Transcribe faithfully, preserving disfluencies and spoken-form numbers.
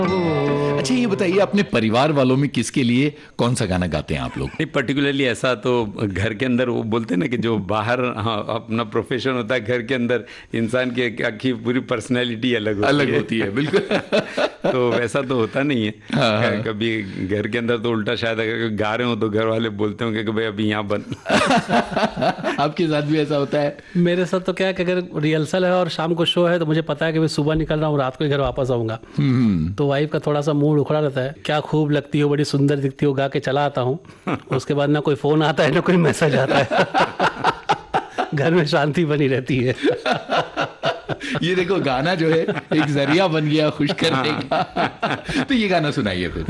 अच्छा ये बताइए, अपने परिवार वालों में किसके लिए कौन सा गाना गाते हैं आप लोग? नहीं, पर्टिकुलरली ऐसा तो घर के अंदर वो बोलते हैं ना कि जो बाहर, हाँ, अपना प्रोफेशन होता है, घर के अंदर इंसान की की पूरी पर्सनैलिटी अलग होती अलग है। होती है, बिल्कुल। तो वैसा तो होता नहीं है। हाँ, हाँ। कभी घर के अंदर तो उल्टा, शायद अगर गा रहे हो तो घर वाले बोलते होंगे कि भाई अभी यहाँ बन। आपके साथ भी ऐसा होता है? मेरे साथ तो क्या है कि अगर रिहर्सल है और शाम को शो है तो मुझे पता है कि मैं सुबह निकल रहा हूँ, रात को ही घर वापस आऊंगा। तो वाइफ का थोड़ा सा मूड उखड़ा रहता है, क्या खूब लगती हो, बड़ी सुंदर दिखती हो, गा के चला आता हूँ। उसके बाद ना कोई फोन आता है ना कोई मैसेज आता है। घर में शांति बनी रहती है। ये देखो, गाना जो है एक जरिया बन गया खुश करने का। तो ये गाना सुनाइए फिर।